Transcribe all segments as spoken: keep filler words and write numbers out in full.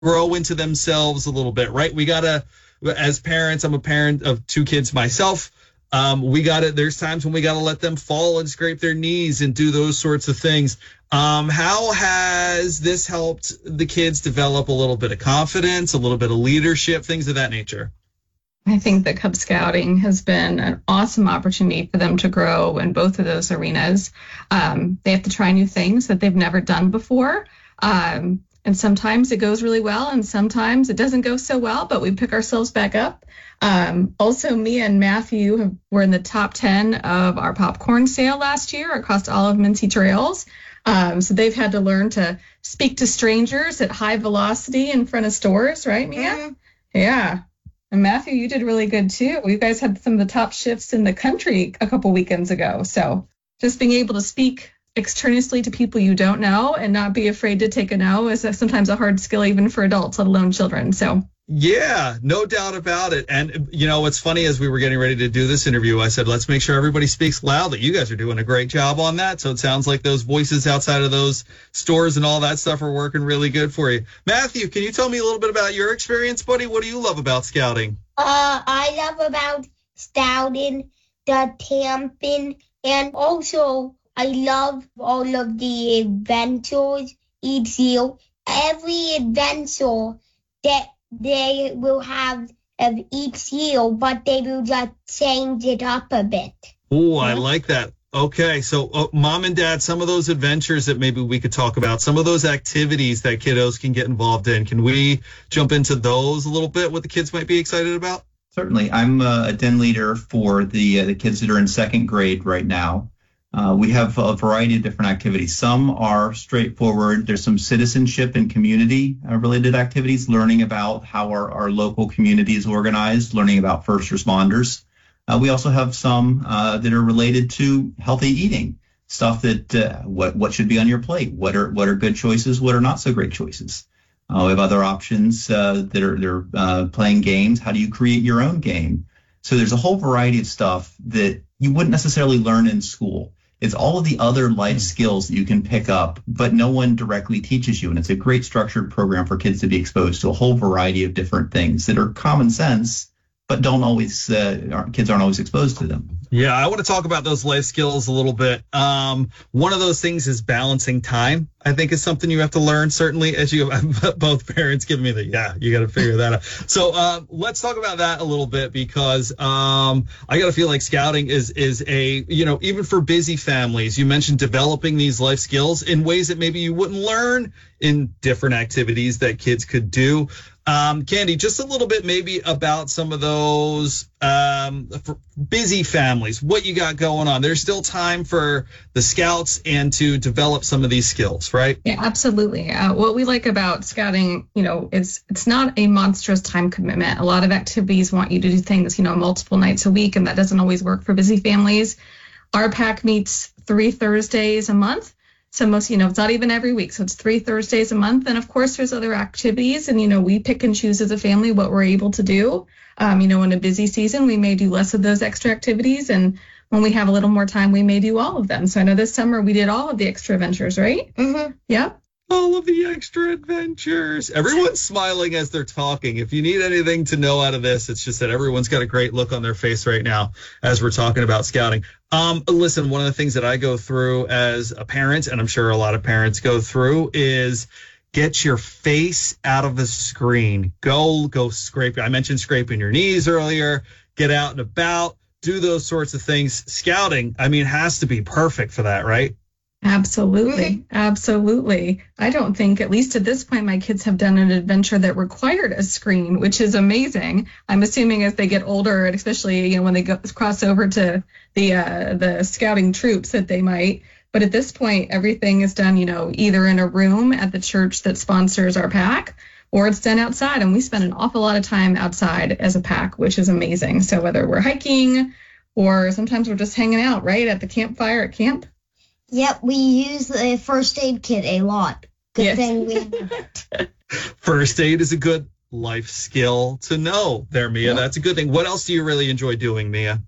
grow into themselves a little bit, right? We got to, as parents, I'm a parent of two kids myself. Um, we got to, there's times when we got to let them fall and scrape their knees and do those sorts of things. Um, how has this helped the kids develop a little bit of confidence, a little bit of leadership, things of that nature? I think that Cub Scouting has been an awesome opportunity for them to grow in both of those arenas. Um, they have to try new things that they've never done before. Um, and sometimes it goes really well, and sometimes it doesn't go so well, but we pick ourselves back up. Um, also, me and Matthew have, were in the top ten of our popcorn sale last year across all of Mincy Trails. Um, so they've had to learn to speak to strangers at high velocity in front of stores, right, Mia? Mm-hmm. Yeah. And Matthew, you did really good too. You guys had some of the top shifts in the country a couple weekends ago. So just being able to speak extraneously to people you don't know and not be afraid to take a no is sometimes a hard skill even for adults, let alone children. So yeah, no doubt about it. And, you know, what's funny, as we were getting ready to do this interview, I said, let's make sure everybody speaks loudly. You guys are doing a great job on that. So it sounds like those voices outside of those stores and all that stuff are working really good for you. Matthew, can you tell me a little bit about your experience, buddy? What do you love about scouting? Uh, I love about scouting, the camping, and also I love all of the adventures each year. Every adventure that they will have of each year, but they will just change it up a bit. Oh, I like that. Okay, so uh, mom and dad, some of those adventures that maybe we could talk about, some of those activities that kiddos can get involved in, can we jump into those a little bit, what the kids might be excited about? Certainly. I'm uh, a den leader for the uh, the kids that are in second grade right now. Uh, we have a variety of different activities. Some are straightforward. There's some citizenship and community uh, related activities, learning about how our, our local community is organized, learning about first responders. Uh, we also have some uh, that are related to healthy eating, stuff that uh, what what should be on your plate, what are what are good choices, what are not so great choices. Uh, we have other options uh, that are they're uh, playing games. How do you create your own game? So there's a whole variety of stuff that you wouldn't necessarily learn in school. It's all of the other life skills that you can pick up, but no one directly teaches you. And it's a great structured program for kids to be exposed to a whole variety of different things that are common sense, but don't always, uh, kids aren't always exposed to them. Yeah, I want to talk about those life skills a little bit. Um, one of those things is balancing time. I think is something you have to learn, certainly, as you have both parents giving me the, yeah, you got to figure that out. So uh, let's talk about that a little bit, because um, I got to feel like scouting is is a, you know, even for busy families, you mentioned developing these life skills in ways that maybe you wouldn't learn in different activities that kids could do. Um, Candy, just a little bit maybe about some of those um, for busy families, what you got going on. There's still time for the scouts and to develop some of these skills, right? Yeah, absolutely. Uh, what we like about scouting, you know, is it's not a monstrous time commitment. A lot of activities want you to do things, you know, multiple nights a week, and that doesn't always work for busy families. Our pack meets three Thursdays a month. So most, you know, it's not even every week. So it's three Thursdays a month. And of course, there's other activities. And, you know, we pick and choose as a family what we're able to do. Um, you know, in a busy season, we may do less of those extra activities. And when we have a little more time, we may do all of them. So I know this summer we did all of the extra adventures, right? Mm-hmm. Yeah. All of the extra adventures. Everyone's smiling as they're talking. If you need anything to know out of this, it's just that everyone's got a great look on their face right now as we're talking about scouting. Um, listen, one of the things that I go through as a parent, and I'm sure a lot of parents go through, is get your face out of the screen. Go, go scrape. I mentioned scraping your knees earlier. Get out and about. Do those sorts of things. Scouting, I mean, has to be perfect for that, right? Absolutely. Absolutely. I don't think, at least at this point, my kids have done an adventure that required a screen, which is amazing. I'm assuming as they get older, and especially, you know, when they go, cross over to the uh, the scouting troops, that they might. But at this point, everything is done, you know, either in a room at the church that sponsors our pack, or it's done outside. And we spend an awful lot of time outside as a pack, which is amazing. So whether we're hiking or sometimes we're just hanging out, right, at the campfire at camp. Yep, we use the first aid kit a lot. Good Yes. thing we have. First aid is a good life skill to know there, Mia. That's a good thing. What else do you really enjoy doing, Mia?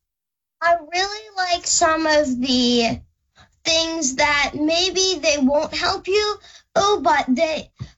I really like some of the things that maybe they won't help you, oh, but they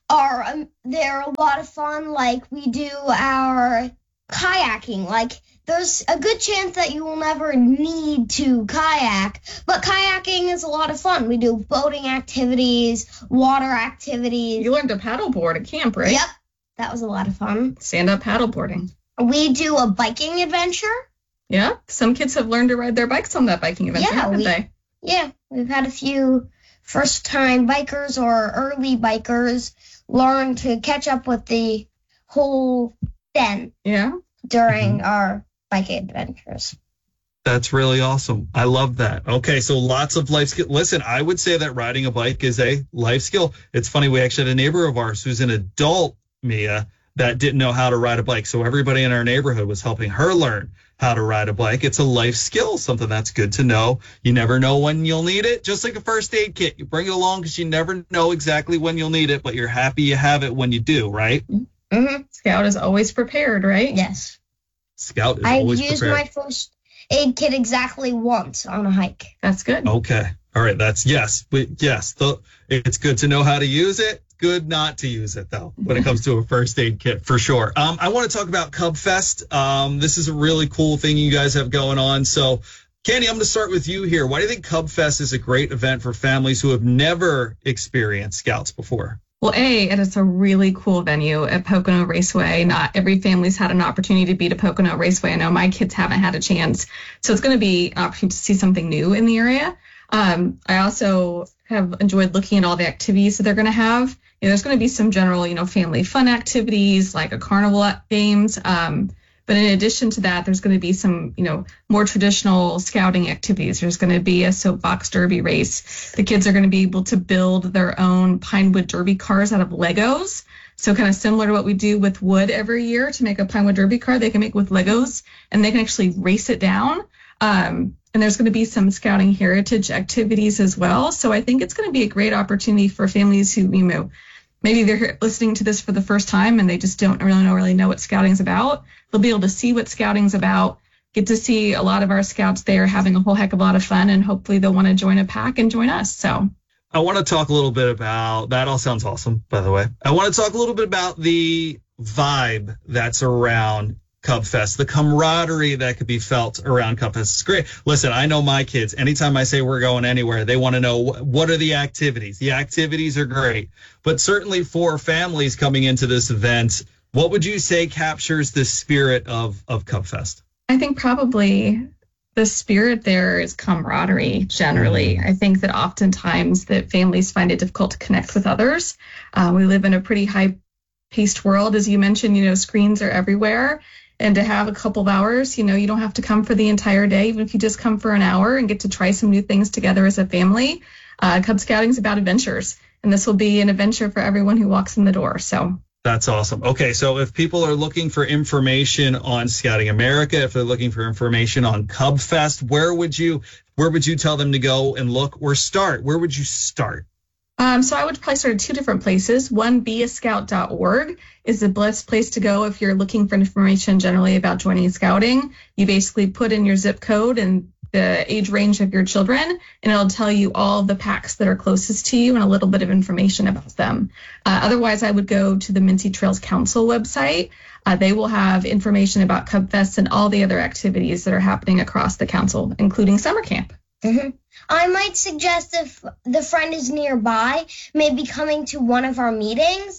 are um, they're a lot of fun. Like we do our kayaking. Like there's a good chance that you will never need to kayak, but kayaking is a lot of fun. We do boating activities, water activities. You learned to paddleboard at camp, right? Yep, that was a lot of fun. Stand-up paddleboarding. We do a biking adventure. Yeah, some kids have learned to ride their bikes on that biking adventure, Yeah, haven't we- they? Yeah, we've had a few first-time bikers or early bikers learn to catch up with the whole den Yeah. during our biking adventures. That's really awesome. I love that. Okay, so lots of life skill. Listen, I would say that riding a bike is a life skill. It's funny, we actually had a neighbor of ours who's an adult, Mia, that didn't know how to ride a bike. So everybody in our neighborhood was helping her learn how to ride a bike. It's a life skill, something that's good to know. You never know when you'll need it. Just like a first aid kit. You bring it along because you never know exactly when you'll need it, but you're happy you have it when you do, right? Mm-hmm. Scout is always prepared, right? Yes. Scout is I always used prepared. my first aid kit exactly once on a hike. That's good. Okay. All right. That's yes. We, yes. The, it's good to know how to use it. Good not to use it, though, when it comes to a first aid kit, for sure. Um, I want to talk about Cub Fest. Um, this is a really cool thing you guys have going on. So, Candy, I'm going to start with you here. Why do you think Cub Fest is a great event for families who have never experienced Scouts before? Well, A, it is a really cool venue at Pocono Raceway. Not every family's had an opportunity to be to Pocono Raceway. I know my kids haven't had a chance. So it's going to be an opportunity to see something new in the area. Um, I also have enjoyed looking at all the activities that they're going to have. You know, there's going to be some general, you know, family fun activities like a carnival games. Um, but in addition to that, there's going to be some, you know, more traditional scouting activities. There's going to be a soapbox derby race. The kids are going to be able to build their own Pinewood Derby cars out of Legos. So kind of similar to what we do with wood every year to make a Pinewood Derby car, they can make with Legos, and they can actually race it down. Um, and there's going to be some scouting heritage activities as well. So I think it's going to be a great opportunity for families who, you know, maybe they're listening to this for the first time and they just don't really know, really know what scouting's about. They'll be able to see what scouting's about, get to see a lot of our scouts there having a whole heck of a lot of fun, and hopefully they'll want to join a pack and join us. So I want to talk a little bit about, that all sounds awesome, by the way. I want to talk a little bit about the vibe that's around Cub Fest, the camaraderie that could be felt around Cub Fest. It's great. Listen, I know my kids, anytime I say we're going anywhere, they want to know what are the activities. The activities are great, but certainly for families coming into this event, what would you say captures the spirit of, of Cub Fest? I think probably the spirit there is camaraderie generally. I think that oftentimes that families find it difficult to connect with others. Uh, we live in a pretty high-paced world. As you mentioned, you know, screens are everywhere. And to have a couple of hours, you know, you don't have to come for the entire day. Even if you just come for an hour and get to try some new things together as a family. Uh, Cub Scouting is about adventures, and this will be an adventure for everyone who walks in the door. So that's awesome. Okay, so if people are looking for information on Scouting America, if they're looking for information on Cub Fest, where would you where would you tell them to go and look or start? Where would you start? Um, so I would probably start at two different places. One, be a scout dot org is the best place to go if you're looking for information generally about joining scouting. You basically put in your zip code and the age range of your children, and it'll tell you all the packs that are closest to you and a little bit of information about them. Uh, otherwise, I would go to the Mincy Trails Council website. Uh, they will have information about Cub Fest and all the other activities that are happening across the council, including summer camp. Mm-hmm. I might suggest if the friend is nearby, maybe coming to one of our meetings.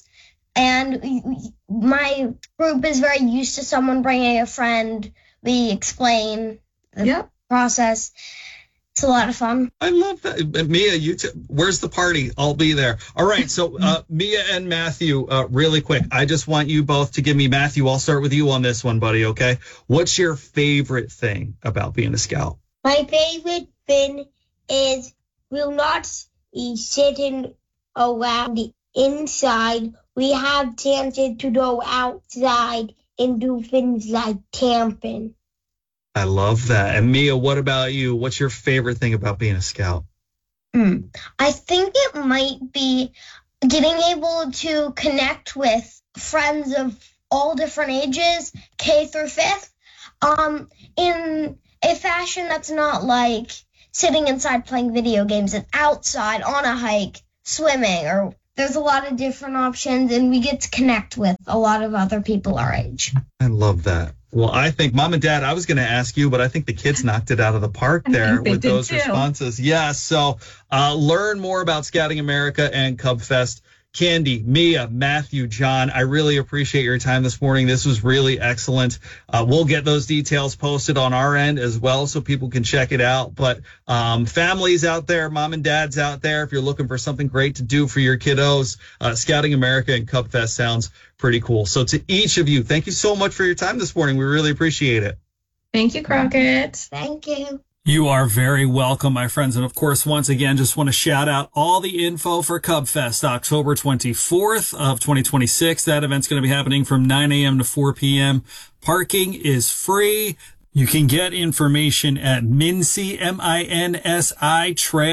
And my group is very used to someone bringing a friend. We explain the Yep. process. It's a lot of fun. I love that. Mia, you t- where's the party? I'll be there. All right. So uh, Mia and Matthew, uh, really quick, I just want you both to give me, Matthew, I'll start with you on this one, buddy. Okay. What's your favorite thing about being a scout? My favorite thing is we'll not be sitting around the inside. We have chances to go outside and do things like camping. I love that. And Mia, what about you? What's your favorite thing about being a scout? Mm. I think it might be getting able to connect with friends of all different ages, K through fifth, um, in a fashion that's not like sitting inside playing video games. It's outside on a hike, swimming, or there's a lot of different options, and we get to connect with a lot of other people our age. I love that. Well, I think, Mom and Dad, I was going to ask you, but I think the kids knocked it out of the park there with those too. responses. Yeah, so uh, learn more about Scouting America and Cub Fest. Candy, Mia, Matthew, John, I really appreciate your time this morning. This was really excellent. Uh, we'll get those details posted on our end as well so people can check it out. But um, families out there, mom and dads out there, if you're looking for something great to do for your kiddos, uh, Scouting America and Cub Fest sounds pretty cool. So to each of you, thank you so much for your time this morning. We really appreciate it. Thank you, Crockett. Thank you. You are very welcome, my friends. And of course, once again, just want to shout out all the info for Cub Fest, October twenty-fourth of twenty twenty-six. That event's going to be happening from nine a.m. to four p.m. Parking is free. You can get information at minsi, M I N S I,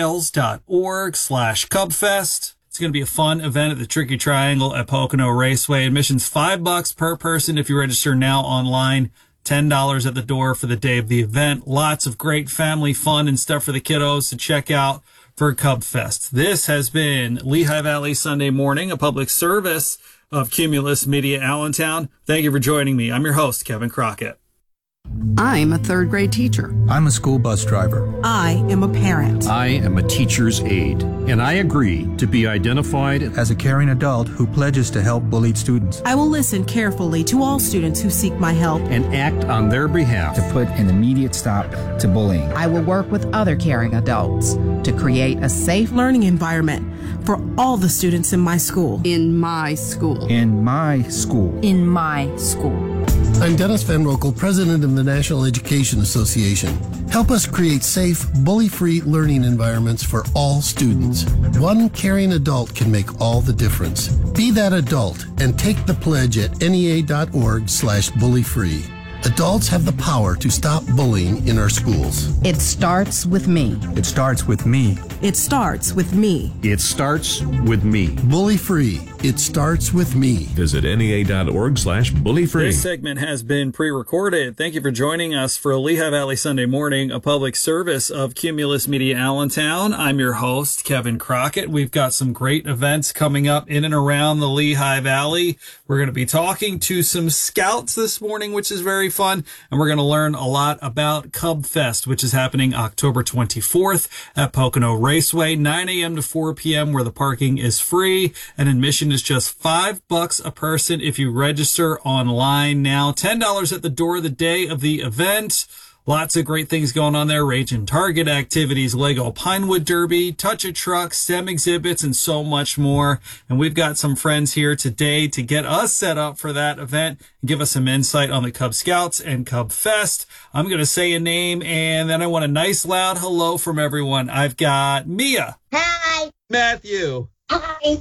trails.org slash Cubfest. It's going to be a fun event at the Tricky Triangle at Pocono Raceway. Admission's five bucks per person if you register now online. ten dollars at the door for the day of the event. Lots of great family fun and stuff for the kiddos to check out for Cub Fest. This has been Lehigh Valley Sunday Morning, a public service of Cumulus Media Allentown. Thank you for joining me. I'm your host, Kevin Crockett. I'm a third grade teacher. I'm a school bus driver. I am a parent. I am a teacher's aide, and I agree to be identified as a caring adult who pledges to help bullied students. I will listen carefully to all students who seek my help and act on their behalf to put an immediate stop to bullying. I will work with other caring adults to create a safe learning environment for all the students in my school. In my school. In my school. In my school. I'm Dennis Van Rokel, president of the National Education Association. Help us create safe, bully-free learning environments for all students. One caring adult can make all the difference. Be that adult and take the pledge at nea.org slash bully-free. Adults have the power to stop bullying in our schools. It starts with me. It starts with me. It starts with me. It starts with me. Bully free. It starts with me. Visit nea.org slash bully free. This segment has been pre-recorded. Thank you for joining us for Lehigh Valley Sunday Morning, a public service of Cumulus Media Allentown. I'm your host, Kevin Crockett. We've got some great events coming up in and around the Lehigh Valley. We're going to be talking to some scouts this morning, which is very fun. And we're going to learn a lot about Cub Fest, which is happening October twenty-fourth at Pocono Raceway, nine a.m. to four p.m., where the parking is free and admission is just five bucks a person if you register online now. ten dollars at the door the day of the event. Lots of great things going on there. Rage and Target activities, Lego Pinewood Derby, Touch a Truck, STEM exhibits, and so much more. And we've got some friends here today to get us set up for that event and give us some insight on the Cub Scouts and Cub Fest. I'm going to say a name, and then I want a nice loud hello from everyone. I've got Mia. Hi. Matthew. Hi.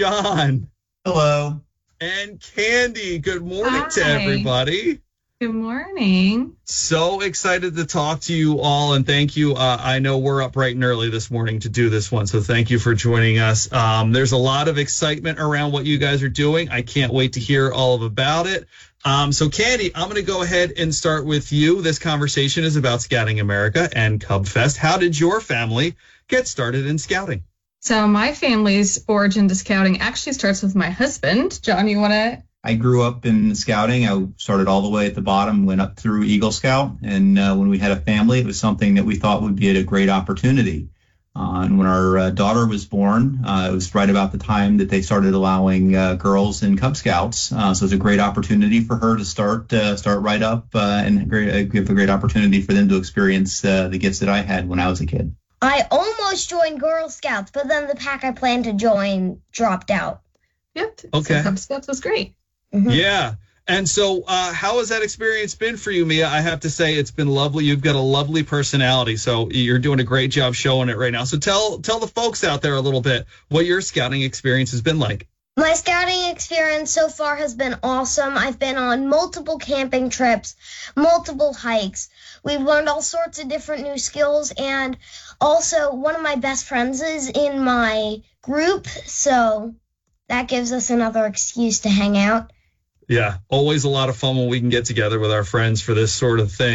John. Hello. And Candy. Good morning Hi. to everybody. Good morning. So excited to talk to you all, and thank you. Uh, I know we're up bright and early this morning to do this one, so thank you for joining us. Um, there's a lot of excitement around what you guys are doing. I can't wait to hear all of about it. Um, so, Candy, I'm going to go ahead and start with you. This conversation is about Scouting America and Cub Fest. How did your family get started in scouting? So my family's origin to scouting actually starts with my husband. John, you want to... I grew up in scouting. I started all the way at the bottom, went up through Eagle Scout. And uh, when we had a family, it was something that we thought would be a great opportunity. Uh, and when our uh, daughter was born, uh, it was right about the time that they started allowing uh, girls in Cub Scouts. Uh, so it was a great opportunity for her to start uh, start right up uh, and great, uh, give a great opportunity for them to experience uh, the gifts that I had when I was a kid. I almost joined Girl Scouts, but then the pack I planned to join dropped out. Yep. Okay. So Cub Scouts was great. Mm-hmm. Yeah. And so uh, how has that experience been for you, Mia? I have to say it's been lovely. You've got a lovely personality, so you're doing a great job showing it right now. So tell tell the folks out there a little bit what your scouting experience has been like. My scouting experience so far has been awesome. I've been on multiple camping trips, multiple hikes. We've learned all sorts of different new skills, and also one of my best friends is in my group, so that gives us another excuse to hang out. Yeah, always a lot of fun when we can get together with our friends for this sort of thing.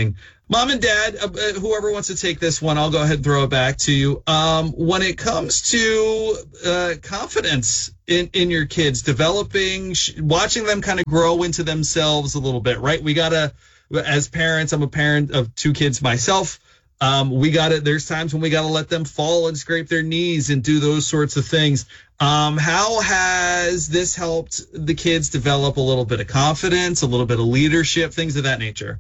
Mom and Dad, uh, whoever wants to take this one, I'll go ahead and throw it back to you. Um, when it comes to uh, confidence in, in your kids, developing, sh- watching them kind of grow into themselves a little bit, right? We got to, as parents, I'm a parent of two kids myself. Um, we got to, there's times when we got to let them fall and scrape their knees and do those sorts of things. Um, how has this helped the kids develop a little bit of confidence, a little bit of leadership, things of that nature?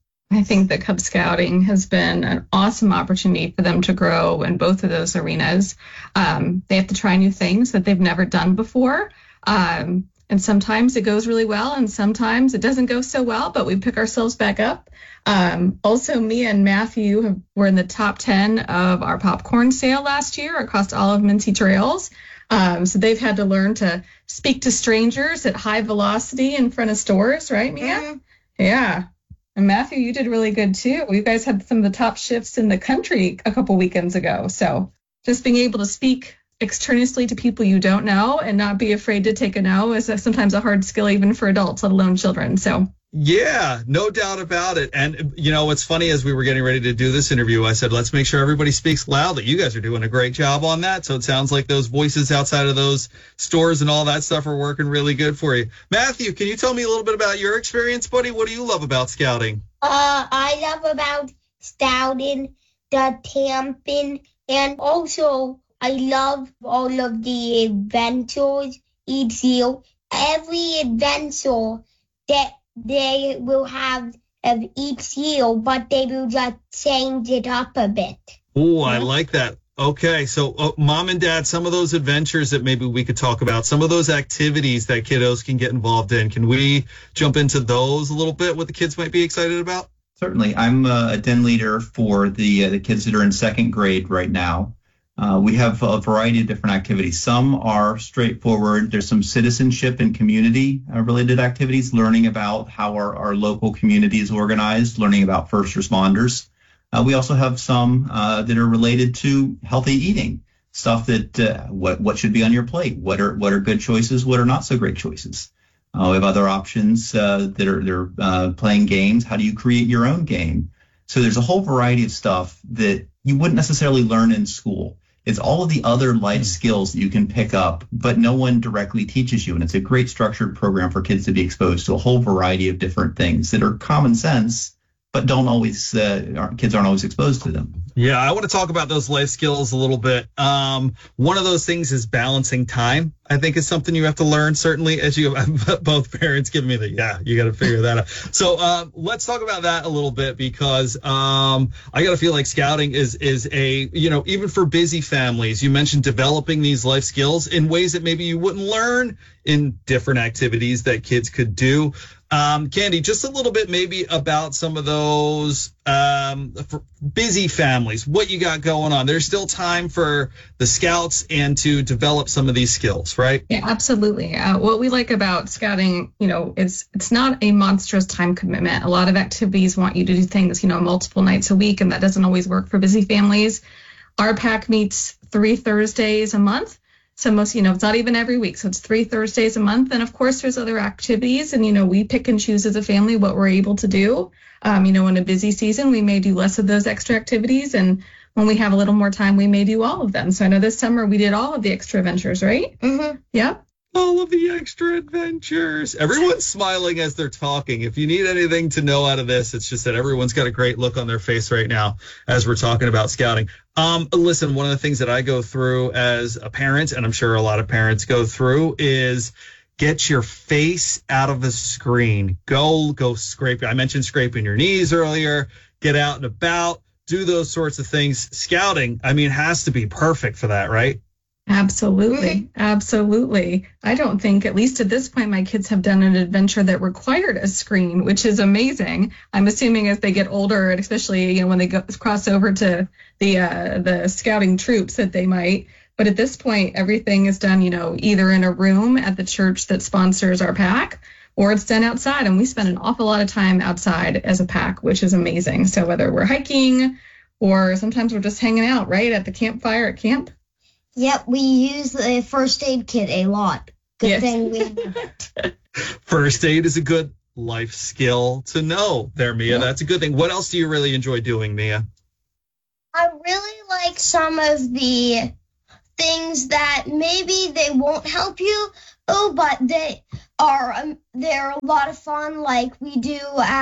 I think that Cub Scouting has been an awesome opportunity for them to grow in both of those arenas. Um, they have to try new things that they've never done before. Um, and sometimes it goes really well and sometimes it doesn't go so well, but we pick ourselves back up. Um, also, me and Matthew have, were in the top ten of our popcorn sale last year across all of Mincy Trails. Um, so they've had to learn to speak to strangers at high velocity in front of stores, right, Mia? Mm-hmm. Yeah. And Matthew, you did really good too. You guys had some of the top shifts in the country a couple weekends ago. So just being able to speak extraneously to people you don't know and not be afraid to take a no is sometimes a hard skill even for adults, let alone children. So yeah, no doubt about it. And, you know, what's funny, as we were getting ready to do this interview, I said, let's make sure everybody speaks loudly. You guys are doing a great job on that. So it sounds like those voices outside of those stores and all that stuff are working really good for you. Matthew, can you tell me a little bit about your experience, buddy? What do you love about scouting? Uh, I love about scouting, the camping, and also I love all of the adventures each year. Every adventure that they will have of each year, but they will just change it up a bit. Oh, I like that. Okay, so uh, Mom and Dad, some of those adventures that maybe we could talk about, some of those activities that kiddos can get involved in, can we jump into those a little bit, what the kids might be excited about? Certainly. I'm uh, a den leader for the uh, the kids that are in second grade right now. Uh, we have a variety of different activities. Some are straightforward. There's some citizenship and community uh, related activities, learning about how our, our local community is organized, learning about first responders. Uh, we also have some uh, that are related to healthy eating, stuff that uh, what what should be on your plate, what are what are good choices, what are not so great choices. Uh, we have other options uh, that are they're uh, playing games. How do you create your own game? So there's a whole variety of stuff that you wouldn't necessarily learn in school. It's all of the other life skills that you can pick up, but no one directly teaches you. And it's a great structured program for kids to be exposed to a whole variety of different things that are common sense, but don't always, uh, kids aren't always exposed to them. Yeah, I want to talk about those life skills a little bit. Um, one of those things is balancing time. I think is something you have to learn, certainly, as you have both parents give me the, yeah, you got to figure that out. So um, let's talk about that a little bit, because um, I got to feel like scouting is is a, you know, even for busy families, you mentioned developing these life skills in ways that maybe you wouldn't learn in different activities that kids could do. Um, Candy, just a little bit maybe about some of those um, for busy families, what you got going on. There's still time for the scouts and to develop some of these skills, right? Yeah, absolutely. Uh, what we like about scouting, you know, is it's not a monstrous time commitment. A lot of activities want you to do things, you know, multiple nights a week, and that doesn't always work for busy families. Our pack meets three Thursdays a month. So most, you know, it's not even every week. So it's three Thursdays a month. And of course, there's other activities. And, you know, we pick and choose as a family what we're able to do. Um, you know, in a busy season, we may do less of those extra activities. And when we have a little more time, we may do all of them. So I know this summer we did all of the extra adventures, right? Mm-hmm. Yeah. All of the extra adventures. Everyone's smiling as they're talking. If you need anything to know out of this, it's just that everyone's got a great look on their face right now as we're talking about scouting. Um, listen, one of the things that I go through as a parent, and I'm sure a lot of parents go through, is get your face out of the screen. Go, go scrape. I mentioned scraping your knees earlier. Get out and about. Do those sorts of things. Scouting, I mean, has to be perfect for that, right? Absolutely. Absolutely. I don't think, at least at this point, my kids have done an adventure that required a screen, which is amazing. I'm assuming as they get older, and especially, you know, when they go, cross over to the uh, the scouting troops, that they might. But at this point, everything is done, you know, either in a room at the church that sponsors our pack, or it's done outside. And we spend an awful lot of time outside as a pack, which is amazing. So whether we're hiking or sometimes we're just hanging out, right, at the campfire at camp. Yep, we use the first aid kit a lot. Good yes. thing we have it. First aid is a good life skill to know there, Mia. Yeah. That's a good thing. What else do you really enjoy doing, Mia? I really like some of the things that maybe they won't help you, oh, but they are um, they're a lot of fun. Like we do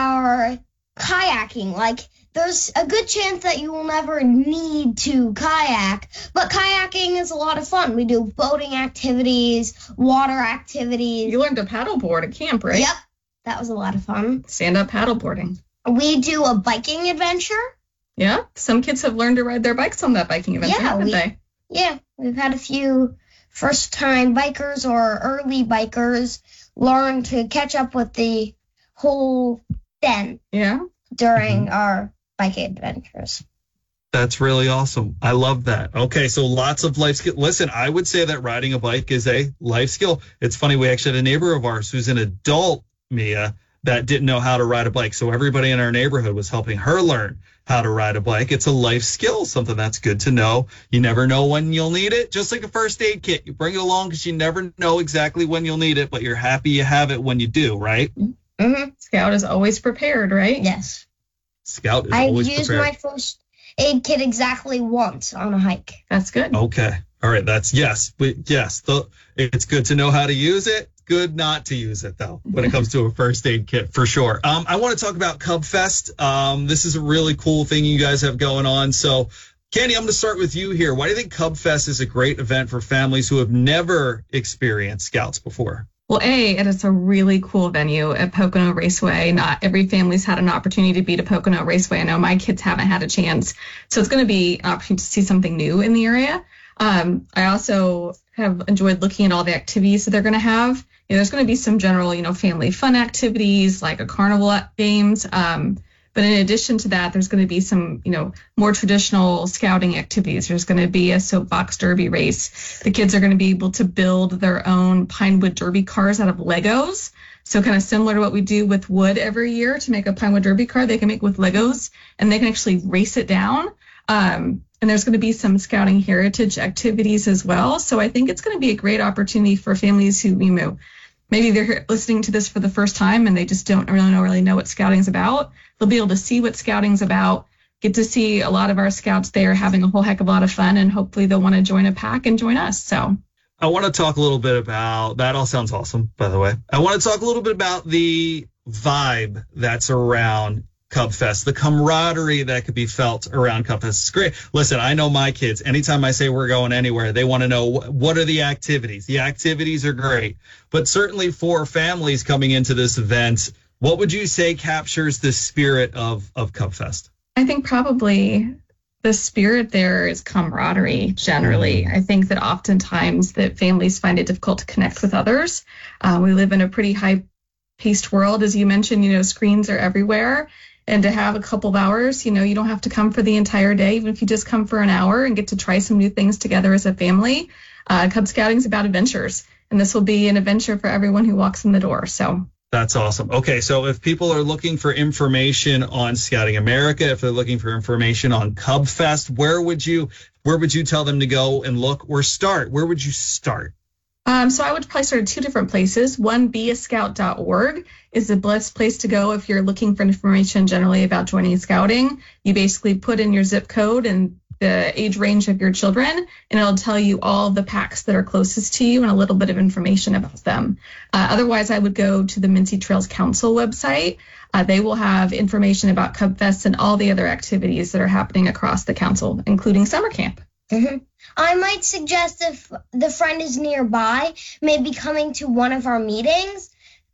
our kayaking. Like there's a good chance that you will never need to kayak, but kayaking is a lot of fun. We do boating activities, water activities. You learned to paddleboard at camp, right? Yep, that was a lot of fun. Stand-up paddleboarding. We do a biking adventure. Yeah, some kids have learned to ride their bikes on that biking adventure, Yeah, haven't we- they? Yeah, we've had a few first-time bikers or early bikers learn to catch up with the whole den Yeah. during Mm-hmm. our bike adventures. That's really awesome. I love that. Okay, so lots of life skill. Listen, I would say that riding a bike is a life skill. It's funny, we actually had a neighbor of ours who's an adult, Mia, that didn't know how to ride a bike. So everybody in our neighborhood was helping her learn how to ride a bike. It's a life skill, something that's good to know. You never know when you'll need it. Just like a first aid kit, you bring it along because you never know exactly when you'll need it, but you're happy you have it when you do, right? Mm-hmm. Scout is always prepared, right? Yes. Scout is I always used prepared. my first aid kit exactly once on a hike. That's good. Okay. All right. That's yes. But yes, the, it's good to know how to use it. Good not to use it, though, when it comes to a first aid kit, for sure. Um, I want to talk about Cub Fest. Um, this is a really cool thing you guys have going on. So, Candy, I'm going to start with you here. Why do you think Cub Fest is a great event for families who have never experienced Scouts before? Well, A, it is a really cool venue at Pocono Raceway. Not every family's had an opportunity to be to Pocono Raceway. I know my kids haven't had a chance. So it's going to be an opportunity to see something new in the area. Um, I also have enjoyed looking at all the activities that they're going to have. You know, there's going to be some general, you know, family fun activities like a carnival games. Um, but in addition to that, there's going to be some, you know, more traditional scouting activities. There's going to be a soapbox derby race. The kids are going to be able to build their own Pinewood Derby cars out of Legos. So kind of similar to what we do with wood every year to make a Pinewood Derby car, they can make with Legos and they can actually race it down. Um, and there's going to be some scouting heritage activities as well. So I think it's going to be a great opportunity for families who, you know, maybe they're listening to this for the first time and they just don't really know, really know what scouting is about. They'll be able to see what scouting's about, get to see a lot of our scouts there having a whole heck of a lot of fun, and hopefully they'll want to join a pack and join us. So I want to talk a little bit about, that all sounds awesome, by the way. I want to talk a little bit about the vibe that's around Cub Fest, the camaraderie that could be felt around Cub Fest. It's great. Listen, I know my kids, anytime I say we're going anywhere, they want to know wh- what are the activities. The activities are great, but certainly for families coming into this event, what would you say captures the spirit of, of Cub Fest? I think probably the spirit there is camaraderie generally. I think that oftentimes that families find it difficult to connect with others. Uh, we live in a pretty high-paced world. As you mentioned, you know, screens are everywhere. And to have a couple of hours, you know, you don't have to come for the entire day, even if you just come for an hour and get to try some new things together as a family. Uh, Cub Scouting is about adventures, and this will be an adventure for everyone who walks in the door. So that's awesome. Okay, so if people are looking for information on Scouting America, if they're looking for information on Cub Fest, where would you where would you tell them to go and look or start? Where would you start? Um, so I would probably start at two different places. One, be a scout dot org is the best place to go if you're looking for information generally about joining Scouting. You basically put in your zip code and the age range of your children, and it'll tell you all the packs that are closest to you and a little bit of information about them. Uh, otherwise, I would go to the Mincy Trails Council website. Uh, they will have information about Cub Fest and all the other activities that are happening across the council, including summer camp. Mm-hmm. I might suggest if the friend is nearby, maybe coming to one of our meetings.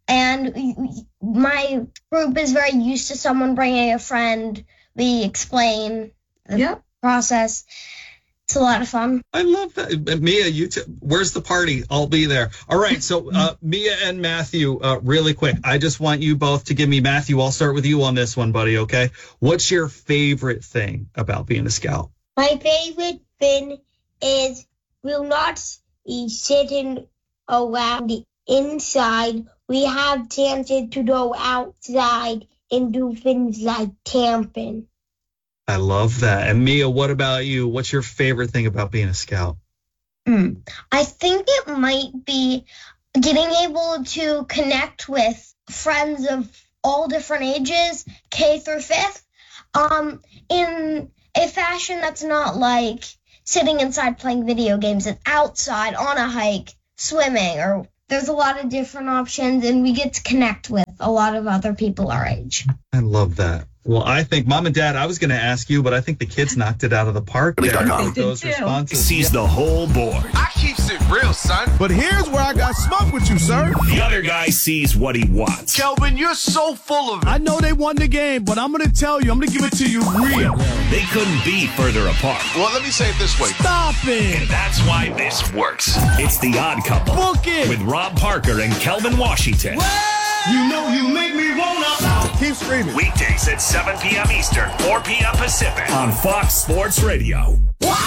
And my group is very used to someone bringing a friend. We explain the yep. process. It's a lot of fun. I love that. Mia, you t- where's the party? I'll be there. All right. So uh, Mia and Matthew, uh, really quick, I just want you both to give me, Matthew, I'll start with you on this one, buddy, okay? What's your favorite thing about being a scout? My favorite thing is we'll not be sitting around the inside. We have chances to go outside and do things like camping. I love that. And Mia, what about you? What's your favorite thing about being a scout? Mm. I think it might be getting able to connect with friends of all different ages, K through fifth, um, in a fashion that's not like sitting inside playing video games. It's outside, on a hike, swimming, or there's a lot of different options, and we get to connect with a lot of other people our age. I love that. Well, I think, Mom and Dad, I was going to ask you, but I think the kids knocked it out of the park there with those responses. Sees the whole board. I keeps it real, son. But here's where I got smoked with you, sir. The other guy sees what he wants. Kelvin, you're so full of it. I know they won the game, but I'm going to tell you, I'm going to give it to you real. They couldn't be further apart. Well, let me say it this way. Stop it. And that's why this works. It's The Odd Couple. Book it. With Rob Parker and Kelvin Washington. What? You know you make me wanna. Keep screaming. Weekdays at seven p.m. Eastern, four p.m. Pacific on Fox Sports Radio.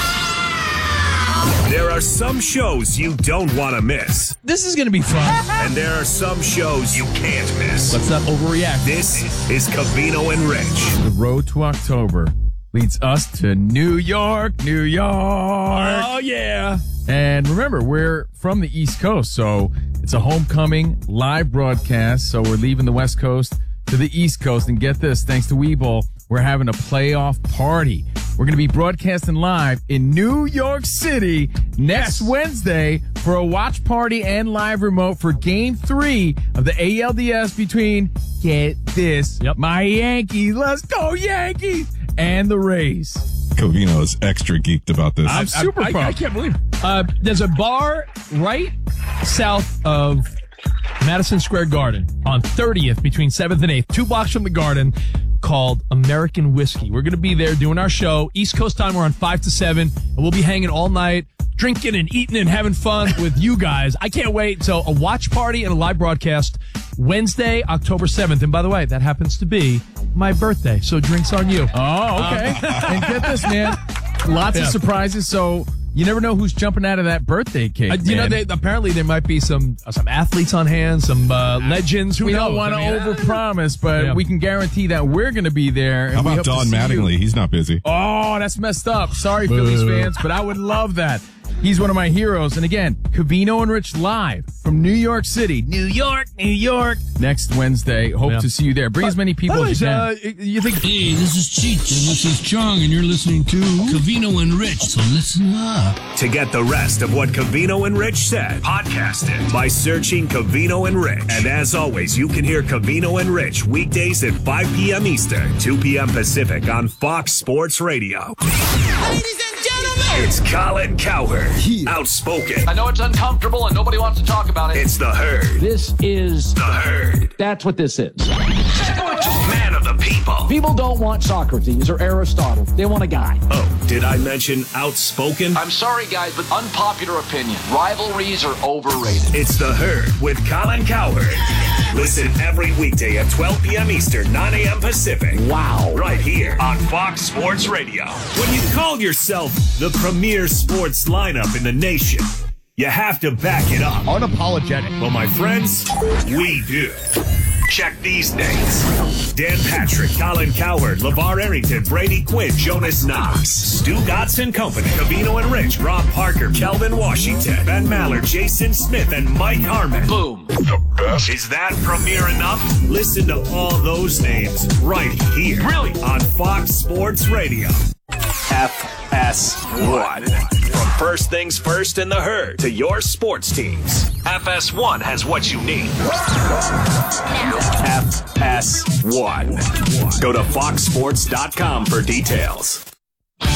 Wow! There are some shows you don't want to miss. This is going to be fun. And there are some shows you can't miss. Let's not overreact. This is Covino and Rich. The road to October leads us to New York, New York. Oh, yeah. And remember, we're from the East Coast, so it's a homecoming live broadcast. So we're leaving the West Coast to the East Coast. And get this, thanks to Webull, we're having a playoff party. We're going to be broadcasting live in New York City next yes. Wednesday for a watch party and live remote for Game three of the A L D S between, get this, yep. my Yankees, let's go Yankees, and the Rays. Covino is extra geeked about this. I'm super pumped. I, I can't believe it. Uh, there's a bar right south of Madison Square Garden on thirtieth between seventh and eighth, two blocks from the Garden, called American Whiskey. We're going to be there doing our show. East Coast time, we're on five to seven, and we'll be hanging all night, drinking and eating and having fun with you guys. I can't wait. So a watch party and a live broadcast Wednesday, October seventh. And by the way, that happens to be my birthday. So drinks on you. Oh, okay. Um, and get this, man. Lots yeah. of surprises. So you never know who's jumping out of that birthday cake. Uh, you man. know, they, apparently there might be some uh, some athletes on hand, some uh, legends. Who we knows? don't want to I mean, overpromise, but yeah. we can guarantee that we're going to be there. How about Don Mattingly? You. He's not busy. Oh, that's messed up. Sorry, Phillies fans, but I would love that. He's one of my heroes. And again, Covino and Rich live from New York City. New York, New York. Next Wednesday. Hope yeah. to see you there. Bring but, as many people as you uh, can. You think? Hey, this is Cheech and this is Chong, and you're listening to Covino and Rich. So listen up. To get the rest of what Covino and Rich said, podcast it by searching Covino and Rich. And as always, you can hear Covino and Rich weekdays at five p.m. Eastern, two p.m. Pacific on Fox Sports Radio. Ladies and gentlemen, it's Colin Cowherd. Yeah. Outspoken. I know it's uncomfortable and nobody wants to talk about it. It's the Herd. This is the Herd. That's what this is. Man of the people. People don't want Socrates or Aristotle. They want a guy. Oh, did I mention outspoken? I'm sorry, guys, but unpopular opinion. Rivalries are overrated. It's the Herd with Colin Cowherd. Listen every weekday at twelve p.m. Eastern, nine a.m. Pacific. Wow. Right here on Fox Sports Radio. When you call yourself the premier sports lineup in the nation, you have to back it up. Unapologetic. Well, my friends, we do. Check these names. Dan Patrick, Colin Cowherd, LeVar Arrington, Brady Quinn, Jonas Knox, Stu Godson Company, Covino and Rich, Rob Parker, Kelvin Washington, Ben Maller, Jason Smith, and Mike Harmon. Boom. The best. Is that premiere enough? Listen to all those names right here. Really? On Fox Sports Radio. F S one. From First Things First in the Herd to your sports teams, F S one has what you need. F S one. Go to fox sports dot com for details. All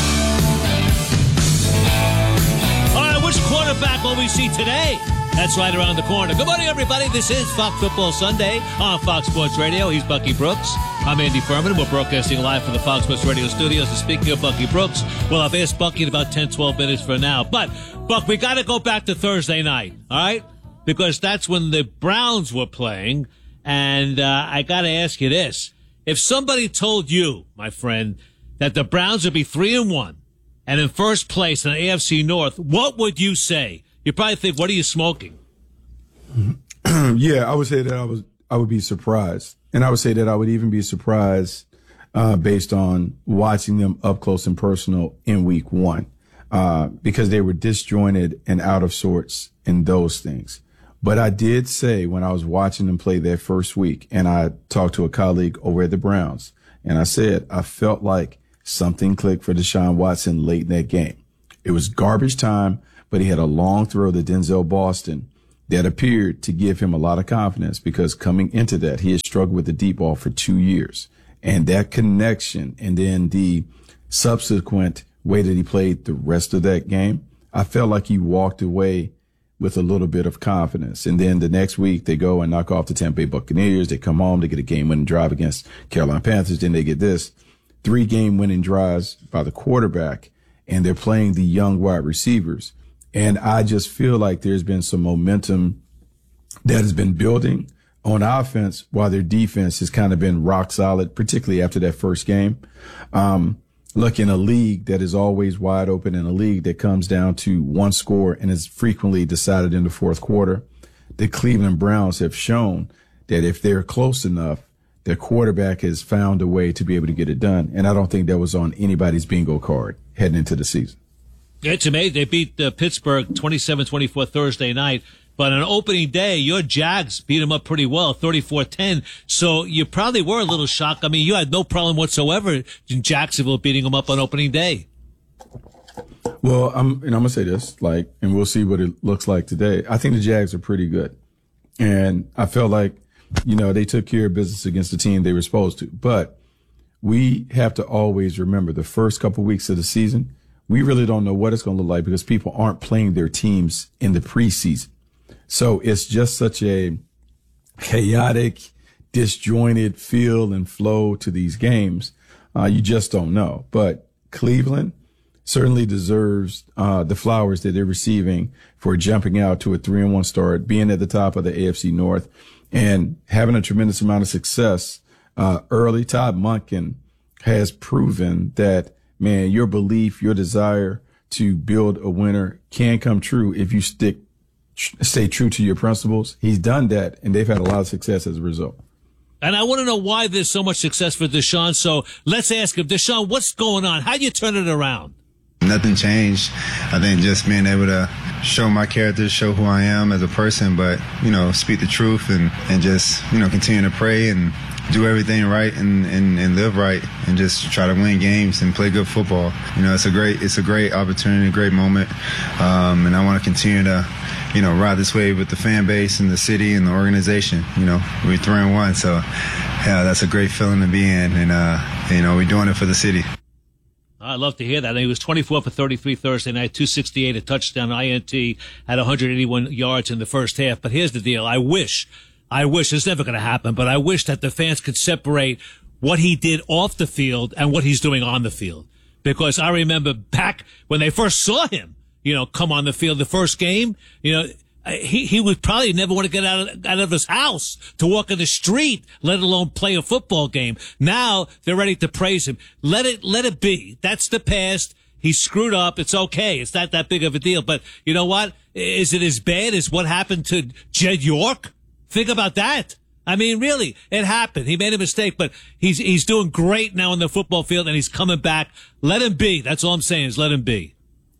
right, which quarterback will we see today? That's right around the corner. Good morning, everybody. This is Fox Football Sunday on Fox Sports Radio. He's Bucky Brooks. I'm Andy Furman. We're broadcasting live from the Fox Sports Radio studios. And speaking of Bucky Brooks, well, I've asked Bucky in about ten, twelve minutes for now. But, Buck, we got to go back to Thursday night, all right? Because that's when the Browns were playing. And uh, I got to ask you this. If somebody told you, my friend, that the Browns would be three and one and in first place in the A F C North, what would you say? You probably think, what are you smoking? Yeah, I would say that I was I would be surprised. And I would say that I would even be surprised uh, based on watching them up close and personal in week one, uh, because they were disjointed and out of sorts in those things. But I did say when I was watching them play their first week, and I talked to a colleague over at the Browns, and I said I felt like something clicked for Deshaun Watson late in that game. It was garbage time, but he had a long throw to Denzel Boston that appeared to give him a lot of confidence, because coming into that, he had struggled with the deep ball for two years. And that connection, and then the subsequent way that he played the rest of that game, I felt like he walked away with a little bit of confidence. And then the next week they go and knock off the Tampa Bay Buccaneers. They come home, they get a game winning drive against Carolina Panthers. Then they get this three game winning drives by the quarterback, and they're playing the young wide receivers. And I just feel like there's been some momentum that has been building on offense while their defense has kind of been rock solid, particularly after that first game. Um, Look, in a league that is always wide open, in a league that comes down to one score and is frequently decided in the fourth quarter, the Cleveland Browns have shown that if they're close enough, their quarterback has found a way to be able to get it done. And I don't think that was on anybody's bingo card heading into the season. It's amazing. They beat uh, Pittsburgh twenty-seven twenty-four Thursday night. But on opening day, your Jags beat them up pretty well, thirty-four ten. So you probably were a little shocked. I mean, you had no problem whatsoever in Jacksonville beating them up on opening day. Well, I'm, and I'm going to say this, like, and we'll see what it looks like today. I think the Jags are pretty good. And I felt like, you know, they took care of business against the team they were supposed to. But we have to always remember the first couple weeks of the season, we really don't know what it's going to look like because people aren't playing their teams in the preseason. So it's just such a chaotic, disjointed feel and flow to these games. Uh, you just don't know. But Cleveland certainly deserves uh, the flowers that they're receiving for jumping out to a three and one start, being at the top of the A F C North, and having a tremendous amount of success uh, early. Todd Monken has proven that, man, your belief, your desire to build a winner can come true if you stick stay true to your principles. He's done that, and they've had a lot of success as a result. And I want to know why there's so much success for Deshaun. So let's ask him, Deshaun, what's going on? How do you turn it around? Nothing changed. I think just being able to show my character, show who I am as a person, but, you know, speak the truth and, and just, you know, continue to pray and do everything right and, and, and live right and just try to win games and play good football. You know, it's a great, it's a great opportunity, a great moment. Um, and I want to continue to, you know, ride this wave with the fan base and the city and the organization. You know, we're three and one. So, yeah, that's a great feeling to be in. And, uh, you know, we're doing it for the city. I love to hear that. He was twenty-four for thirty-three Thursday night, two sixty-eight, a touchdown, I N T, had one hundred eighty-one yards in the first half. But here's the deal. I wish, I wish, it's never going to happen, but I wish that the fans could separate what he did off the field and what he's doing on the field. Because I remember back when they first saw him, you know, come on the field the first game, you know, he, he would probably never want to get out of, out of his house to walk in the street, let alone play a football game. Now they're ready to praise him. Let it, let it be. That's the past. He screwed up. It's okay. It's not that big of a deal. But you know what? Is it as bad as what happened to Jed York? Think about that. I mean, really, it happened. He made a mistake, but he's, he's doing great now on the football field and he's coming back. Let him be. That's all I'm saying is let him be.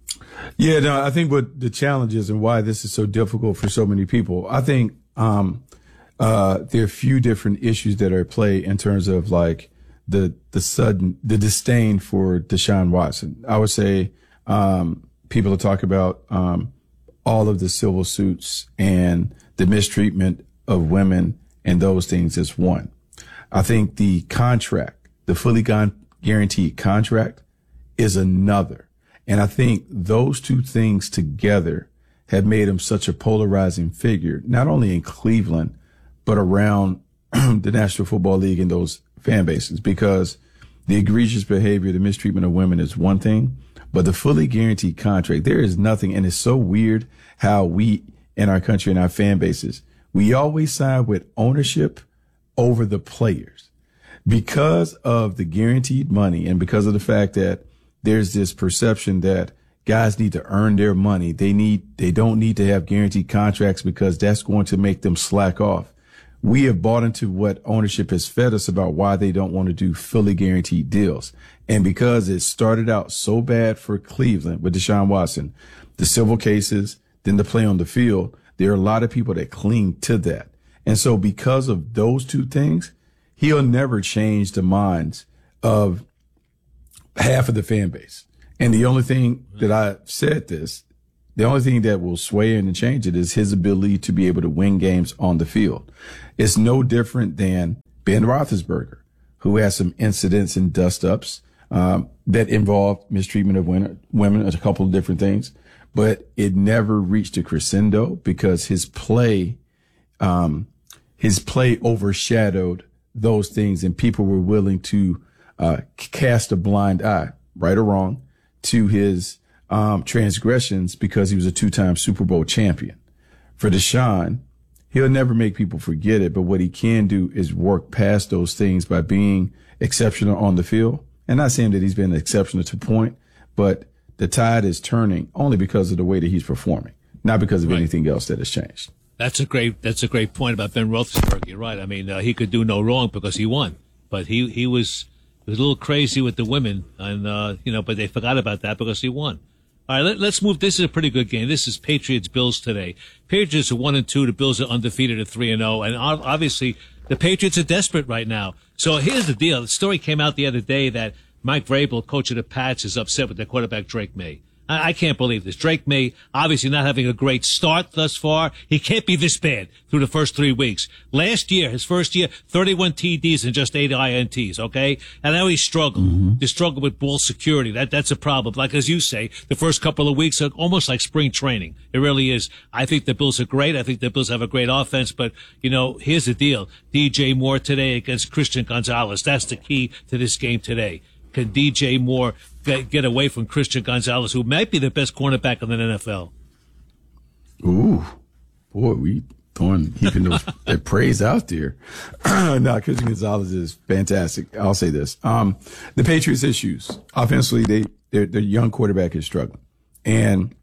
Yeah, no, I think what the challenge is and why this is so difficult for so many people, I think um, uh, there are a few different issues that are at play in terms of like the the sudden, the disdain for Deshaun Watson. I would say um, people are talking about um, all of the civil suits and the mistreatment of women and those things is one. I think the contract, the fully guaranteed contract is another. And I think those two things together have made him such a polarizing figure, not only in Cleveland, but around the National Football League and those fan bases, because the egregious behavior, the mistreatment of women is one thing, but the fully guaranteed contract, there is nothing. And it's so weird how we in our country and our fan bases, we always side with ownership over the players because of the guaranteed money and because of the fact that there's this perception that guys need to earn their money. They need, they don't need to have guaranteed contracts because that's going to make them slack off. We have bought into what ownership has fed us about why they don't want to do fully guaranteed deals. And because it started out so bad for Cleveland with Deshaun Watson, the civil cases, then the play on the field, there are a lot of people that cling to that. And so because of those two things, he'll never change the minds of half of the fan base. And the only thing that I said this, the only thing that will sway it and change it is his ability to be able to win games on the field. It's no different than Ben Roethlisberger, who has some incidents and dust-ups um, that involved mistreatment of women, women, a couple of different things. But it never reached a crescendo because his play, um, his play overshadowed those things, and people were willing to uh, cast a blind eye, right or wrong, to his um, transgressions because he was a two-time Super Bowl champion. For Deshaun, he'll never make people forget it, but what he can do is work past those things by being exceptional on the field. And not saying that he's been exceptional to point, but the tide is turning only because of the way that he's performing, not because of right. anything else that has changed. That's a great. That's a great point about Ben Roethlisberger. You're right. I mean, uh, he could do no wrong because he won, but he he was he was a little crazy with the women, and uh, you know, but they forgot about that because he won. All right, let, let's move. This is a pretty good game. This is Patriots Bills today. Patriots are one and two. The Bills are undefeated at three and zero, and obviously the Patriots are desperate right now. So here's the deal. The story came out the other day that Mike Vrabel, coach of the Pats, is upset with their quarterback Drake May. I, I can't believe this. Drake May, obviously not having a great start thus far. He can't be this bad through the first three weeks. Last year, his first year, thirty-one T Ds and just eight I N Ts, okay? And now he's struggled. Mm-hmm. He struggled with ball security. That That's a problem. Like, as you say, the first couple of weeks are almost like spring training. It really is. I think the Bills are great. I think the Bills have a great offense. But, you know, here's the deal. D J Moore today against Christian Gonzalez. That's the key to this game today. Can D J Moore get, get away from Christian Gonzalez, who might be the best cornerback in the N F L? Ooh, boy, we throwing heaping those that praise out there. No, Christian Gonzalez is fantastic. I'll say this: um, the Patriots' issues offensively, they their their young quarterback is struggling, and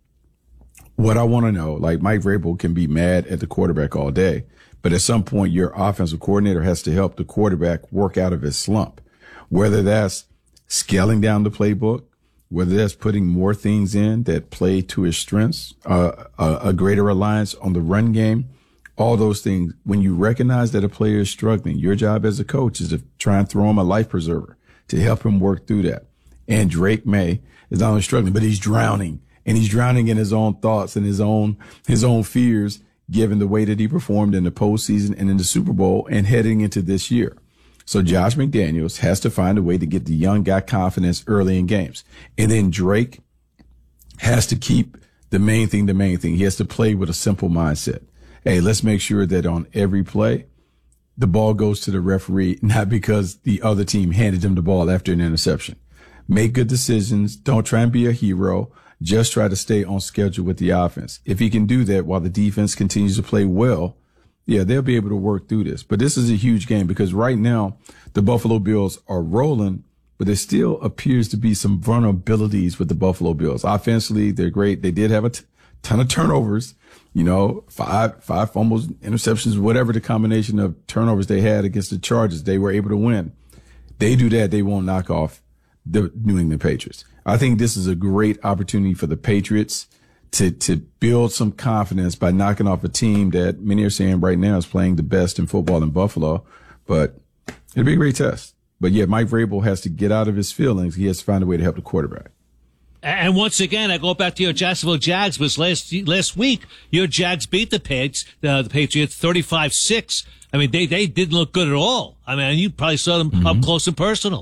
what I want to know, like Mike Vrabel can be mad at the quarterback all day, but at some point, your offensive coordinator has to help the quarterback work out of his slump, whether that's scaling down the playbook, whether that's putting more things in that play to his strengths, uh, a, a greater reliance on the run game, all those things. When you recognize that a player is struggling, your job as a coach is to try and throw him a life preserver to help him work through that. And Drake May is not only struggling, but he's drowning, and he's drowning in his own thoughts and his own, his own fears, given the way that he performed in the postseason and in the Super Bowl and heading into this year. So Josh McDaniels has to find a way to get the young guy confidence early in games. And then Drake has to keep the main thing, the main thing. He has to play with a simple mindset. Hey, let's make sure that on every play, the ball goes to the referee, not because the other team handed him the ball after an interception. Make good decisions. Don't try and be a hero. Just try to stay on schedule with the offense. If he can do that while the defense continues to play well, yeah, they'll be able to work through this. But this is a huge game because right now the Buffalo Bills are rolling, but there still appears to be some vulnerabilities with the Buffalo Bills. Offensively, they're great. They did have a t- ton of turnovers, you know, five, five fumbles, interceptions, whatever the combination of turnovers they had against the Chargers, they were able to win. They do that, they won't knock off the New England Patriots. I think this is a great opportunity for the Patriots to to build some confidence by knocking off a team that many are saying right now is playing the best in football in Buffalo. But it'll be a great test. But yeah, Mike Vrabel has to get out of his feelings. He has to find a way to help the quarterback. And once again, I go back to your Jacksonville Jags, because last last week your Jags beat the Pags, uh, the Patriots thirty-five six. I mean, they, they didn't look good at all. I mean, you probably saw them mm-hmm. up close and personal.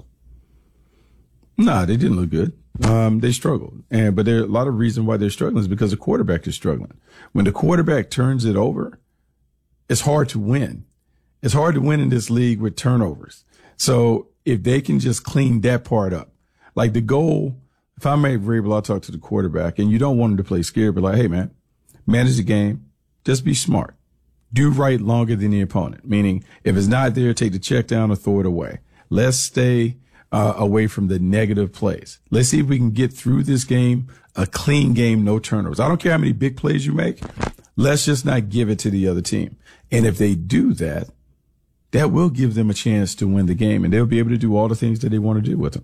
Nah, they didn't look good. Um, they struggled. And, but there are a lot of reasons why they're struggling is because the quarterback is struggling. When the quarterback turns it over, it's hard to win. It's hard to win in this league with turnovers. So if they can just clean that part up, like the goal, if I make Vrabel, I'll talk to the quarterback, and you don't want him to play scared, but like, hey man, manage the game. Just be smart. Do right longer than the opponent. Meaning if it's not there, take the check down or throw it away. Let's stay Uh, away from the negative plays. Let's see if we can get through this game, a clean game, no turnovers. I don't care how many big plays you make. Let's just not give it to the other team. And if they do that, that will give them a chance to win the game, and they'll be able to do all the things that they want to do with them.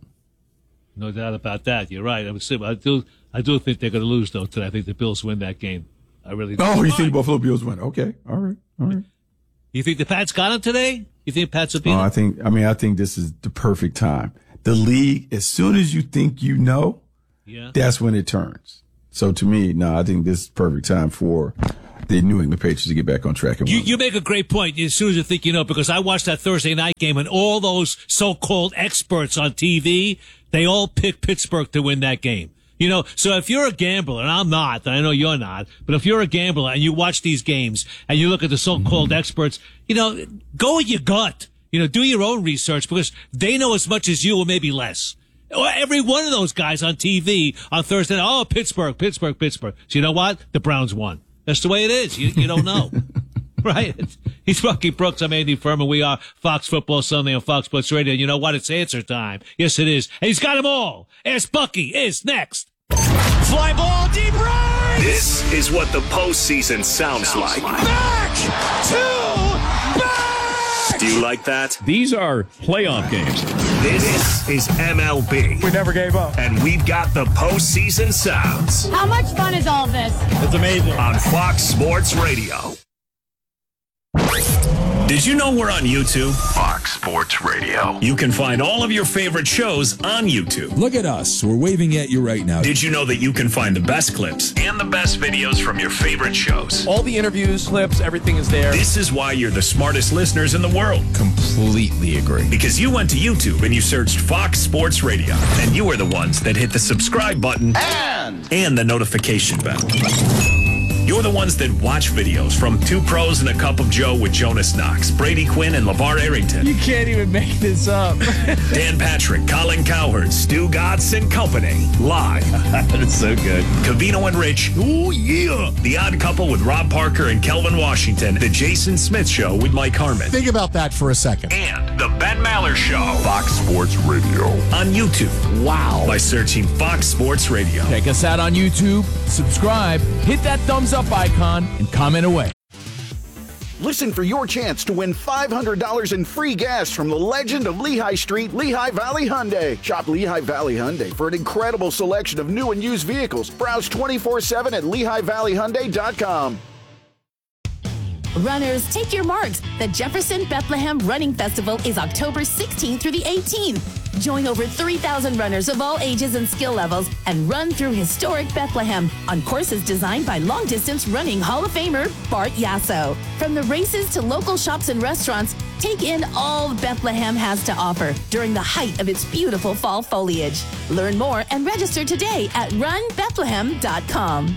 No doubt about that. You're right. I, was, I do I do think they're going to lose, though, today. I think the Bills win that game. I really do. Oh, you think Buffalo Bills win? Okay. All right. All right. You think the Pats got him today? You think Pats will beat Oh, him? I think, I mean, I think this is the perfect time. The league, as soon as you think you know, yeah. that's when it turns. So to me, no, I think this is perfect time for the New England Patriots to get back on track. And You, you make a great point as soon as you think you know, because I watched that Thursday night game and all those so-called experts on T V, they all picked Pittsburgh to win that game. You know, so if you're a gambler, and I'm not, and I know you're not, but if you're a gambler and you watch these games and you look at the so-called mm-hmm. experts, you know, go with your gut. You know, do your own research because they know as much as you or maybe less. Every one of those guys on T V on Thursday, oh, Pittsburgh, Pittsburgh, Pittsburgh. So you know what? The Browns won. That's the way it is. You, you don't know. Right? He's Bucky Brooks. I'm Andy Furman. We are Fox Football Sunday on Fox Sports Radio. You know what? It's answer time. Yes, it is. And he's got them all. Ask Bucky is next. Fly ball deep right. This is what the postseason sounds, sounds like. like. Back to back. Do you like that? These are playoff games. This is M L B. We never gave up. And we've got the postseason sounds. How much fun is all this? It's amazing. On Fox Sports Radio. Did you know we're on YouTube? Fox Sports Radio. You can find all of your favorite shows on YouTube. Look at us. We're waving at you right now. Did you know that you can find the best clips and the best videos from your favorite shows? All the interviews, clips, everything is there. This is why you're the smartest listeners in the world. Completely agree. Because you went to YouTube and you searched Fox Sports Radio. And you are the ones that hit the subscribe button and, and the notification bell. You're the ones that watch videos from Two Pros and a Cup of Joe with Jonas Knox, Brady Quinn, and LeVar Arrington. You can't even make this up. Dan Patrick, Colin Cowherd, Stu Gatz and Company. Live. That's so good. Covino and Rich. Oh, yeah. The Odd Couple with Rob Parker and Kelvin Washington. The Jason Smith Show with Mike Harmon. Think about that for a second. And The Ben Maller Show. Fox Sports Radio. On YouTube. Wow. By searching Fox Sports Radio. Check us out on YouTube. Subscribe. Hit that thumbs up icon and comment away. Listen for your chance to win five hundred dollars in free gas from the legend of Lehigh Street, Lehigh Valley Hyundai. Shop Lehigh Valley Hyundai for an incredible selection of new and used vehicles. Browse twenty-four seven at Lehigh Valley Hyundai dot com. Runners, take your marks. The Jefferson Bethlehem Running Festival is October sixteenth through the eighteenth. Join over three thousand runners of all ages and skill levels and run through historic Bethlehem on courses designed by long-distance running Hall of Famer Bart Yasso. From the races to local shops and restaurants, take in all Bethlehem has to offer during the height of its beautiful fall foliage. Learn more and register today at run bethlehem dot com.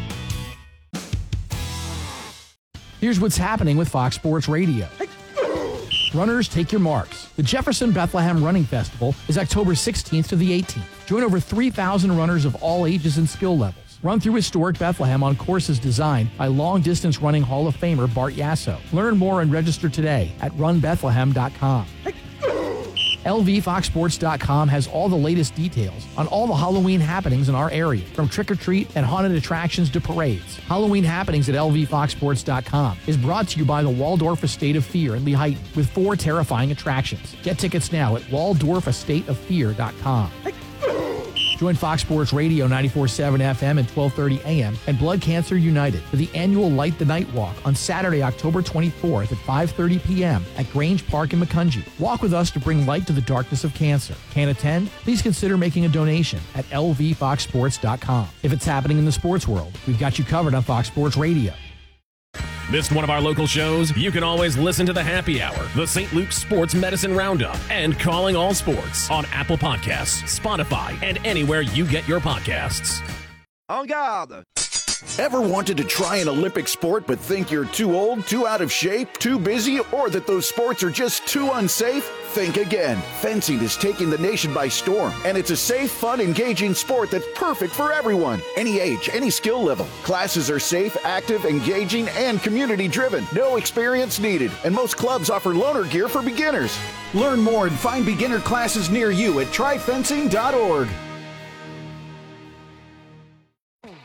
Here's what's happening with Fox Sports Radio. Runners, take your marks. The Jefferson Bethlehem Running Festival is October sixteenth to the eighteenth. Join over three thousand runners of all ages and skill levels. Run through historic Bethlehem on courses designed by long-distance running Hall of Famer Bart Yasso. Learn more and register today at run bethlehem dot com. L V Fox Sports dot com has all the latest details on all the Halloween happenings in our area, from trick-or-treat and haunted attractions to parades. Halloween Happenings at L V Fox Sports dot com is brought to you by the Waldorf Estate of Fear in Lehighton with four terrifying attractions. Get tickets now at waldorf estate of fear dot com. Join Fox Sports Radio ninety-four point seven F M and twelve thirty A M and Blood Cancer United for the annual Light the Night Walk on Saturday, October twenty-fourth at five thirty P M at Grange Park in Macungie. Walk with us to bring light to the darkness of cancer. Can't attend? Please consider making a donation at L V Fox Sports dot com. If it's happening in the sports world, we've got you covered on Fox Sports Radio. Missed one of our local shows? You can always listen to the Happy Hour, the Saint Luke's Sports Medicine Roundup, and Calling All Sports on Apple Podcasts, Spotify, and anywhere you get your podcasts. En garde! Ever wanted to try an Olympic sport but think you're too old, too out of shape, too busy, or that those sports are just too unsafe? Think again. Fencing is taking the nation by storm, and it's a safe, fun, engaging sport that's perfect for everyone. Any age, any skill level. Classes are safe, active, engaging, and community-driven. No experience needed, and most clubs offer loaner gear for beginners. Learn more and find beginner classes near you at try fencing dot org.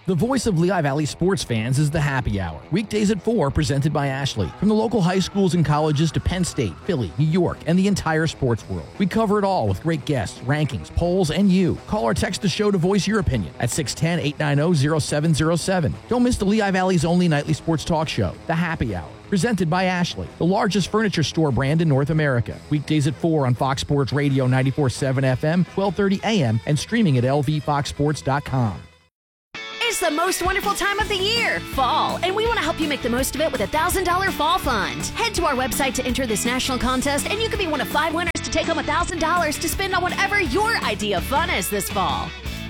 The voice of Lehigh Valley sports fans is the Happy Hour. Weekdays at four, presented by Ashley. From the local high schools and colleges to Penn State, Philly, New York, and the entire sports world. We cover it all with great guests, rankings, polls, and you. Call or text the show to voice your opinion at six one zero, eight nine zero, zero seven zero seven. Don't miss the Lehigh Valley's only nightly sports talk show, The Happy Hour. Presented by Ashley, the largest furniture store brand in North America. Weekdays at four on Fox Sports Radio ninety-four point seven F M, twelve thirty A M, and streaming at L V fox sports dot com. It's the most wonderful time of the year, fall, and we want to help you make the most of it with a one thousand dollars Fall Fund. Head to our website to enter this national contest, and you could be one of five winners to take home one thousand dollars to spend on whatever your idea of fun is this fall.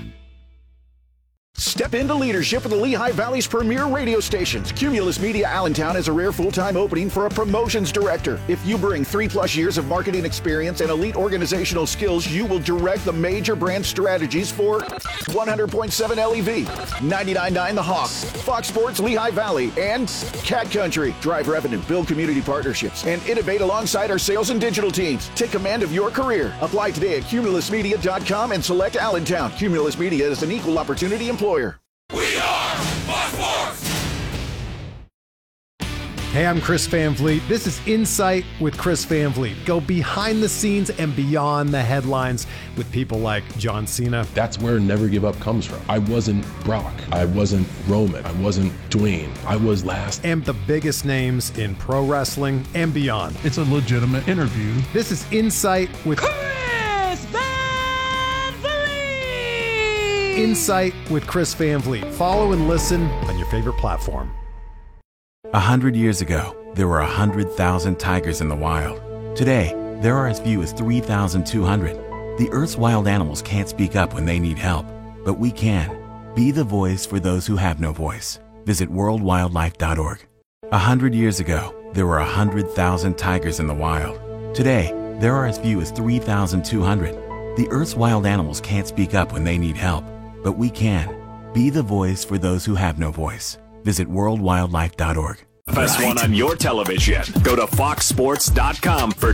Step into leadership of the Lehigh Valley's premier radio stations. Cumulus Media Allentown has a rare full-time opening for a promotions director. If you bring three-plus years of marketing experience and elite organizational skills, you will direct the major brand strategies for one hundred point seven L E V, ninety-nine point nine The Hawk, Fox Sports Lehigh Valley, and Cat Country. Drive revenue, build community partnerships, and innovate alongside our sales and digital teams. Take command of your career. Apply today at cumulus media dot com and select Allentown. Cumulus Media is an equal opportunity employer. We are Fox Sports. Hey, I'm Chris Van Vliet. This is Insight with Chris Van Vliet. Go behind the scenes and beyond the headlines with people like John Cena. That's where Never Give Up comes from. I wasn't Brock. I wasn't Roman. I wasn't Dwayne. I was last. And the biggest names in pro wrestling and beyond. It's a legitimate interview. This is Insight with Chris Van Vliet. Insight with Chris Van Vliet. Follow and listen on your favorite platform. A hundred years ago, there were a hundred thousand tigers in the wild. Today, there are as few as three thousand two hundred. The Earth's wild animals can't speak up when they need help, but we can. Be the voice for those who have no voice. Visit world wildlife dot org. A hundred years ago, there were a hundred thousand tigers in the wild. Today, there are as few as three thousand two hundred. The Earth's wild animals can't speak up when they need help, but we can. Be the voice for those who have no voice. Visit world wildlife dot org. Best one on your television. Go to fox sports dot com for